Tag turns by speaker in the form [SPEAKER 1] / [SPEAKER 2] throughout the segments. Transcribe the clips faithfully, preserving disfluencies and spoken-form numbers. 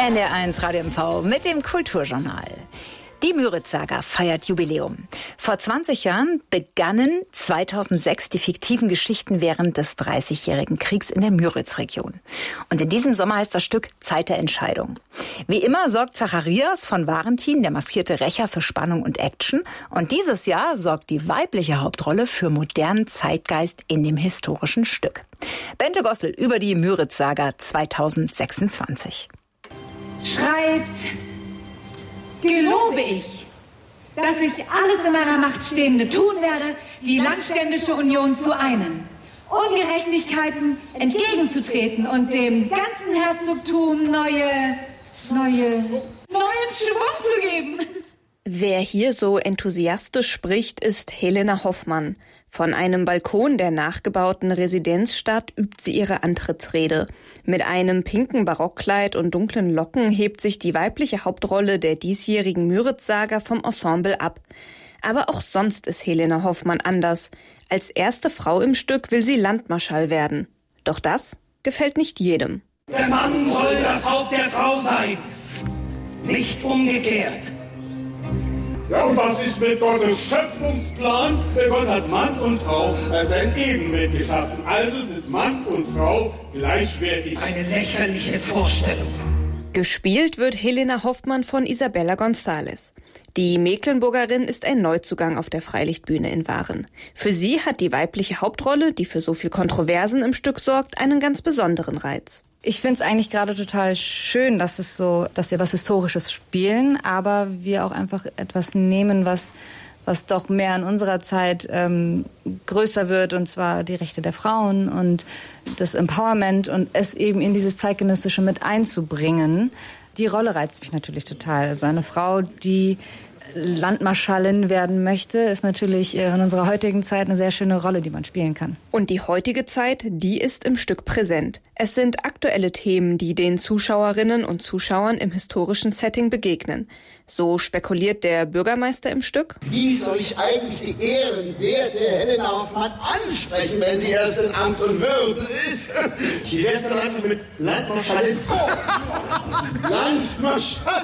[SPEAKER 1] N D R eins Radio M V mit dem Kulturjournal. Die Müritz-Saga feiert Jubiläum. Vor zwanzig Jahren begannen zweitausendsechs die fiktiven Geschichten während des Dreißigjährigen Kriegs in der Müritz-Region. Und in diesem Sommer heißt das Stück Zeit der Entscheidung. Wie immer sorgt Zacharias von Varentin, der maskierte Rächer, für Spannung und Action. Und dieses Jahr sorgt die weibliche Hauptrolle für modernen Zeitgeist in dem historischen Stück. Bente Gossel über die Müritz-Saga zweitausendsechsundzwanzig.
[SPEAKER 2] Schreibt, gelobe ich, dass ich alles in meiner Macht Stehende tun werde, die Landständische Union zu einen, Ungerechtigkeiten entgegenzutreten und dem ganzen Herzogtum neue, neue, neuen Schwung zu geben.
[SPEAKER 3] Wer hier so enthusiastisch spricht, ist Helena Hoffmann. Von einem Balkon der nachgebauten Residenzstadt übt sie ihre Antrittsrede. Mit einem pinken Barockkleid und dunklen Locken hebt sich die weibliche Hauptrolle der diesjährigen Müritz-Saga vom Ensemble ab. Aber auch sonst ist Helena Hoffmann anders. Als erste Frau im Stück will sie Landmarschall werden. Doch das gefällt nicht jedem.
[SPEAKER 4] Der Mann soll das Haupt der Frau sein, nicht umgekehrt.
[SPEAKER 5] Ja, und was ist mit Gottes Schöpfungsplan? Gott hat Mann und Frau als sein Ebenbild geschaffen. Also sind Mann und Frau gleichwertig.
[SPEAKER 4] Eine lächerliche Vorstellung.
[SPEAKER 3] Gespielt wird Helena Hoffmann von Isabella González. Die Mecklenburgerin ist ein Neuzugang auf der Freilichtbühne in Waren. Für sie hat die weibliche Hauptrolle, die für so viel Kontroversen im Stück sorgt, einen ganz besonderen Reiz.
[SPEAKER 6] Ich finde es eigentlich gerade total schön, dass es so, dass wir was Historisches spielen, aber wir auch einfach etwas nehmen, was was doch mehr in unserer Zeit ähm, größer wird, und zwar die Rechte der Frauen und das Empowerment, und es eben in dieses Zeitgenössische mit einzubringen. Die Rolle reizt mich natürlich total. Also eine Frau, die Landmarschallin werden möchte, ist natürlich in unserer heutigen Zeit eine sehr schöne Rolle, die man spielen kann.
[SPEAKER 3] Und die heutige Zeit, die ist im Stück präsent. Es sind aktuelle Themen, die den Zuschauerinnen und Zuschauern im historischen Setting begegnen. So spekuliert der Bürgermeister im Stück.
[SPEAKER 7] Wie soll ich eigentlich die ehrenwerte Helena Hoffmann ansprechen, wenn sie erst in Amt und Würde ist?
[SPEAKER 5] Ich werde dann einfach mit Landmarschallin.
[SPEAKER 7] Landmarschallin!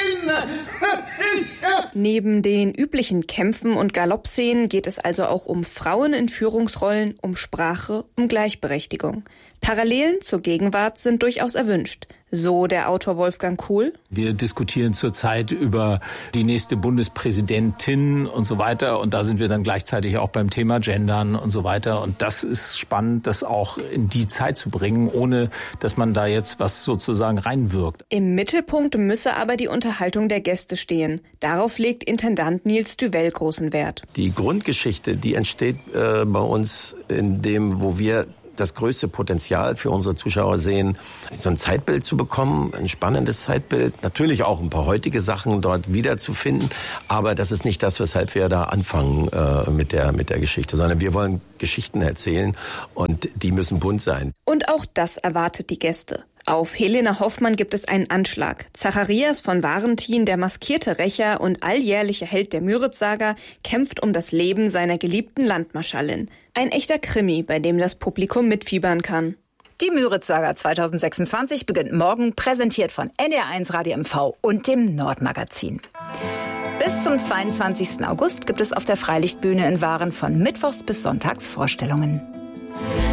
[SPEAKER 3] Neben den üblichen Kämpfen und Galoppszenen geht es also auch um Frauen in Führungsrollen, um Sprache, um Gleichberechtigung. Parallelen zur Gegenwart sind durchaus erwünscht. So der Autor Wolfgang Kuhl.
[SPEAKER 8] Wir diskutieren zurzeit über die nächste Bundespräsidentin und so weiter. Und da sind wir dann gleichzeitig auch beim Thema Gendern und so weiter. Und das ist spannend, das auch in die Zeit zu bringen, ohne dass man da jetzt was sozusagen reinwirkt.
[SPEAKER 3] Im Mittelpunkt müsse aber die Unterhaltung der Gäste stehen. Darauf legt Intendant Nils Duvel großen Wert.
[SPEAKER 9] Die Grundgeschichte, die entsteht äh, bei uns in dem, wo wir das größte Potenzial für unsere Zuschauer sehen, so ein Zeitbild zu bekommen, ein spannendes Zeitbild, natürlich auch ein paar heutige Sachen dort wiederzufinden, aber das ist nicht das, weshalb wir da anfangen äh, mit der mit der Geschichte, sondern wir wollen Geschichten erzählen und die müssen bunt sein.
[SPEAKER 3] Und auch das erwartet die Gäste. Auf Helena Hoffmann gibt es einen Anschlag. Zacharias von Varentin, der maskierte Rächer und alljährliche Held der Müritz-Saga, kämpft um das Leben seiner geliebten Landmarschallin. Ein echter Krimi, bei dem das Publikum mitfiebern kann.
[SPEAKER 1] Die Müritz-Saga zweitausendsechsundzwanzig beginnt morgen, präsentiert von N D R eins Radio M V und dem Nordmagazin. Bis zum zweiundzwanzigsten August gibt es auf der Freilichtbühne in Waren von mittwochs bis sonntags Vorstellungen.